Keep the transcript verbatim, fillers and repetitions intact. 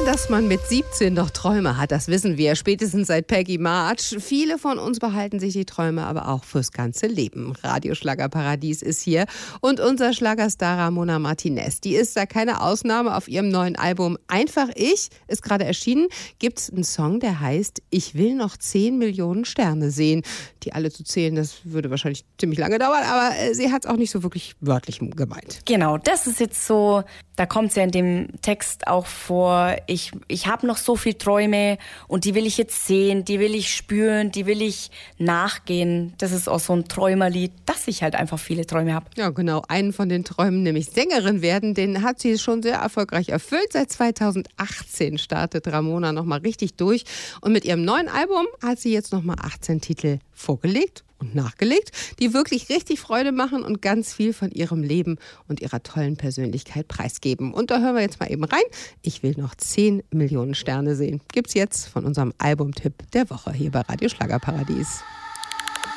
dass man mit siebzehn noch Träume hat, das wissen wir spätestens seit Peggy March. Viele von uns behalten sich die Träume aber auch fürs ganze Leben. Radioschlagerparadies ist hier und unser Schlagerstar Ramona Martinez, die ist da keine Ausnahme. Auf ihrem neuen Album Einfach ich, ist gerade erschienen, gibt es einen Song, der heißt Ich will noch zehn Millionen Sterne sehen. Die alle zu zählen, das würde wahrscheinlich ziemlich lange dauern, aber sie hat es auch nicht so wirklich wörtlich gemeint. Genau, das ist jetzt so, da kommt es ja in dem Text auch vor, ich, ich habe noch so viele Träume und die will ich jetzt sehen, die will ich spüren, die will ich nachgehen. Das ist auch so ein Träumerlied, dass ich halt einfach viele Träume habe. Ja, genau, einen von den Träumen, nämlich Sängerin werden, den hat sie schon sehr erfolgreich erfüllt. Seit zweitausendachtzehn startet Ramona nochmal richtig durch und mit ihrem neuen Album hat sie jetzt nochmal achtzehn Titel vorgelegt und nachgelegt, die wirklich richtig Freude machen und ganz viel von ihrem Leben und ihrer tollen Persönlichkeit preisgeben. Und da hören wir jetzt mal eben rein. Ich will noch zehn Millionen Sterne sehen. Gibt's jetzt von unserem Albumtipp der Woche hier bei Radio Schlagerparadies.